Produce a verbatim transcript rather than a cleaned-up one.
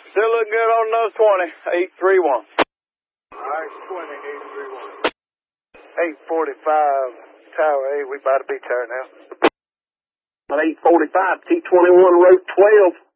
Still looking good on nose twenty, eight three one. Alright, twenty, eight three one. eight forty-five, Tower eight, we about to be tower now. At eight forty-five, T twenty-one, road twelve.